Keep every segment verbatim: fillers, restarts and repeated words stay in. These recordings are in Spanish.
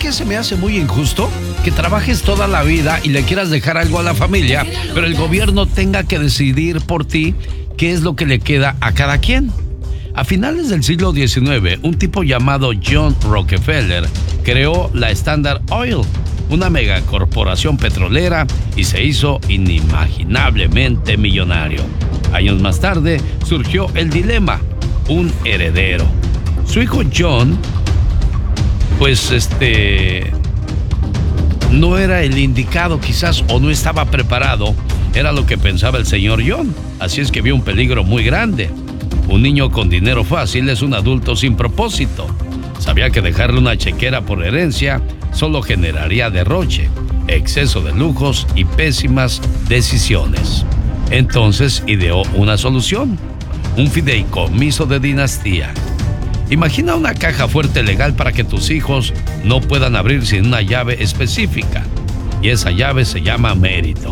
qué se me hace muy injusto? Que trabajes toda la vida y le quieras dejar algo a la familia, pero el gobierno tenga que decidir por ti qué es lo que le queda a cada quien. A finales del siglo diecinueve, un tipo llamado John Rockefeller creó la Standard Oil, una megacorporación petrolera, y se hizo inimaginablemente millonario. Años más tarde surgió el dilema, un heredero. Su hijo John, pues este, no era el indicado quizás, o no estaba preparado, era lo que pensaba el señor John, así es que vio un peligro muy grande. Un niño con dinero fácil es un adulto sin propósito. Sabía que dejarle una chequera por herencia solo generaría derroche, exceso de lujos y pésimas decisiones. Entonces ideó una solución, un fideicomiso de dinastía. Imagina una caja fuerte legal para que tus hijos no puedan abrir sin una llave específica. Y esa llave se llama mérito.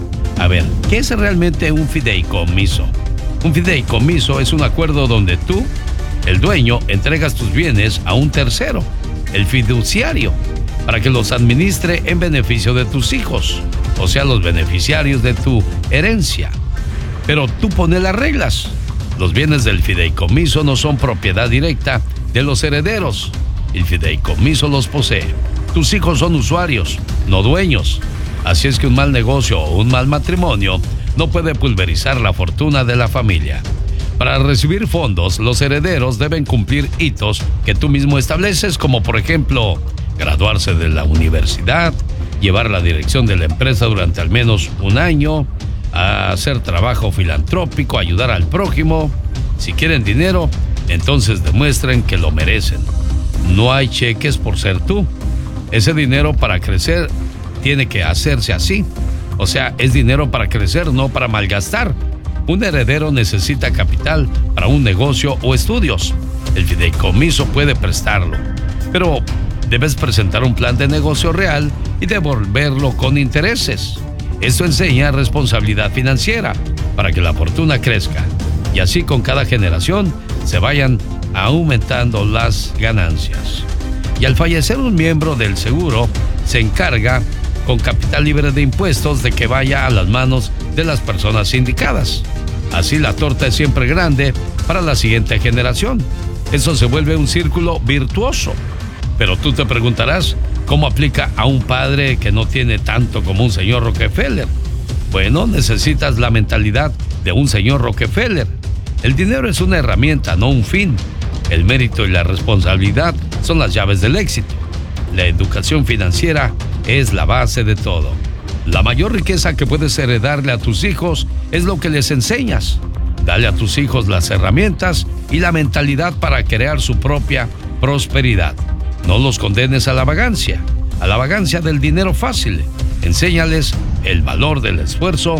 A ver, ¿qué es realmente un fideicomiso? Un fideicomiso es un acuerdo donde tú, el dueño, entregas tus bienes a un tercero, el fiduciario, para que los administre en beneficio de tus hijos, o sea, los beneficiarios de tu herencia. Pero tú pones las reglas. Los bienes del fideicomiso no son propiedad directa de los herederos. El fideicomiso los posee. Tus hijos son usuarios, no dueños. Así es que un mal negocio o un mal matrimonio no puede pulverizar la fortuna de la familia. Para recibir fondos, los herederos deben cumplir hitos que tú mismo estableces, como por ejemplo, graduarse de la universidad, llevar la dirección de la empresa durante al menos un año, hacer trabajo filantrópico, ayudar al prójimo. Si quieren dinero, entonces demuestren que lo merecen. No hay cheques por ser tú. Ese dinero para crecer tiene que hacerse así. O sea, es dinero para crecer, no para malgastar. Un heredero necesita capital para un negocio o estudios. El fideicomiso puede prestarlo, pero debes presentar un plan de negocio real y devolverlo con intereses. Esto enseña responsabilidad financiera para que la fortuna crezca y así con cada generación se vayan aumentando las ganancias. Y al fallecer un miembro del seguro, se encarga con capital libre de impuestos de que vaya a las manos de las personas indicadas. Así la torta es siempre grande para la siguiente generación. Eso se vuelve un círculo virtuoso. Pero tú te preguntarás, ¿cómo aplica a un padre que no tiene tanto como un señor Rockefeller? Bueno, necesitas la mentalidad de un señor Rockefeller. El dinero es una herramienta, no un fin. El mérito y la responsabilidad son las llaves del éxito. La educación financiera es la base de todo. La mayor riqueza que puedes heredarle a tus hijos es lo que les enseñas. Dale a tus hijos las herramientas y la mentalidad para crear su propia prosperidad. No los condenes a la vagancia, a la vagancia del dinero fácil. Enséñales el valor del esfuerzo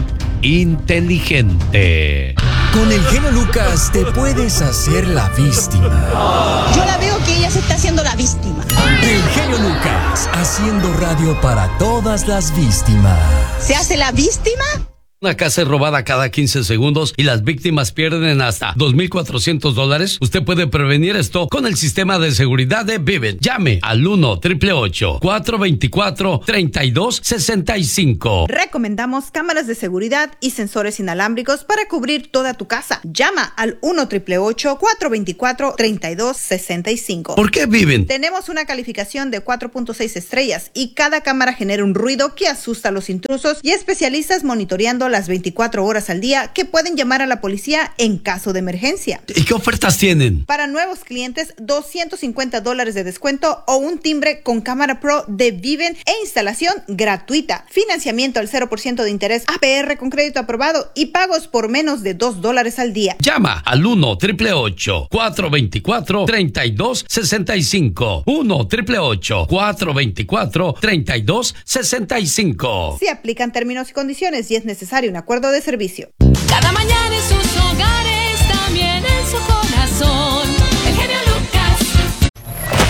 inteligente. Con el genio Lucas te puedes hacer la víctima. Yo la veo que ella se está haciendo la víctima. El genio Lucas, haciendo radio para todas las víctimas. ¿Se hace la víctima? Una casa es robada cada quince segundos y las víctimas pierden hasta dos mil cuatrocientos dólares. Usted puede prevenir esto con el sistema de seguridad de Vivint. Llame al uno, ocho ocho ocho, cuatro dos cuatro, tres dos seis cinco. Recomendamos cámaras de seguridad y sensores inalámbricos para cubrir toda tu casa. Llama al uno, ocho ocho ocho, cuatro dos cuatro, tres dos seis cinco. ¿Por qué Vivint? Tenemos una calificación de cuatro punto seis estrellas y cada cámara genera un ruido que asusta a los intrusos y especialistas monitoreando las veinticuatro horas al día que pueden llamar a la policía en caso de emergencia. ¿Y qué ofertas tienen? Para nuevos clientes, doscientos cincuenta dólares de descuento o un timbre con cámara pro de Vivint e instalación gratuita. Financiamiento al cero por ciento de interés A P R con crédito aprobado y pagos por menos de dos dólares al día. Llama al uno, ocho ocho ocho, cuatro dos cuatro, tres dos seis cinco. uno, ocho ocho ocho, cuatro dos cuatro, tres dos seis cinco. Se aplican términos y condiciones y es necesario un acuerdo de servicio. Cada mañana en sus hogares, también en su corazón. El genio Lucas.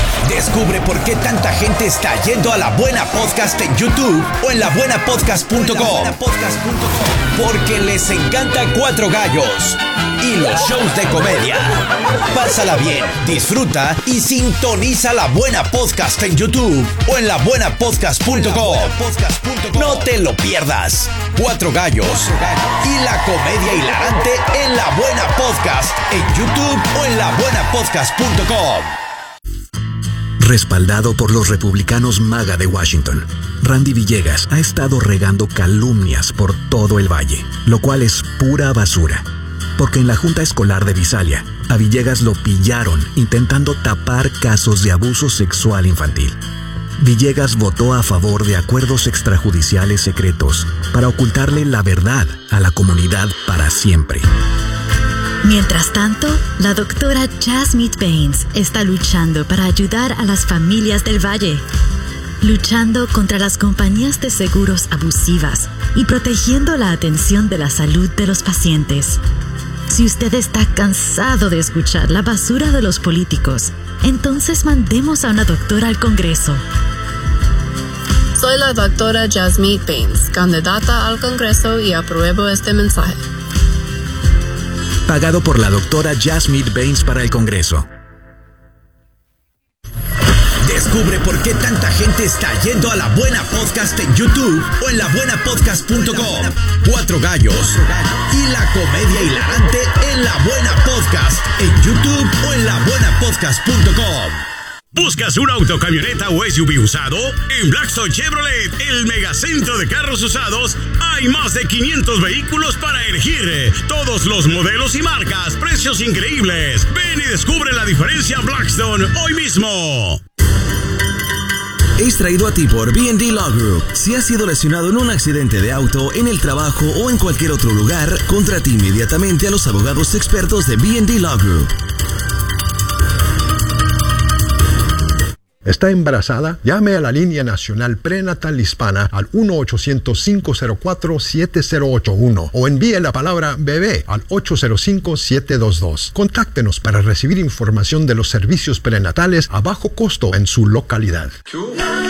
Descubre por qué tanta gente está yendo a La Buena Podcast en YouTube o en la buena podcast punto com. Porque les encanta Cuatro Gallos y los shows de comedia. Pásala bien, disfruta y sintoniza La Buena Podcast en YouTube o en la buena podcast punto com. No te lo pierdas. Cuatro Gallos y la comedia hilarante en La Buena Podcast en YouTube o en la buena podcast punto com. Respaldado por los republicanos MAGA de Washington, Randy Villegas ha estado regando calumnias por todo el valle, lo cual es pura basura. Porque en la Junta Escolar de Visalia, a Villegas lo pillaron intentando tapar casos de abuso sexual infantil. Villegas votó a favor de acuerdos extrajudiciales secretos para ocultarle la verdad a la comunidad para siempre. Mientras tanto, la doctora Jasmine Baines está luchando para ayudar a las familias del Valle, luchando contra las compañías de seguros abusivas y protegiendo la atención de la salud de los pacientes. Si usted está cansado de escuchar la basura de los políticos, entonces mandemos a una doctora al Congreso. Soy la doctora Jasmine Baines, candidata al Congreso, y apruebo este mensaje. Pagado por la doctora Jasmine Baines para el Congreso. Descubre por qué tanta gente está yendo a La Buena Podcast en YouTube o en la buena podcast punto com. Cuatro Gallos y la comedia hilarante en La Buena Podcast en YouTube o en la buena podcast punto com. ¿Buscas un auto, camioneta o S U V usado? En Blackstone Chevrolet, el megacentro de carros usados, hay más de quinientos vehículos para elegir. Todos los modelos y marcas, precios increíbles. Ven y descubre la diferencia Blackstone hoy mismo. Es traído a ti por B and D Law Group. Si has sido lesionado en un accidente de auto, en el trabajo o en cualquier otro lugar, contrate inmediatamente a los abogados expertos de B and D Law Group. ¿Está embarazada? Llame a la línea nacional prenatal hispana al uno ochocientos, cinco cero cuatro, siete cero ocho uno o envíe la palabra bebé al ocho cero cinco, siete dos dos. Contáctenos para recibir información de los servicios prenatales a bajo costo en su localidad.